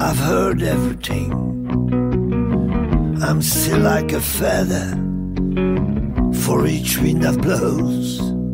I've heard everything. I'm still like a feather for each wind that blows.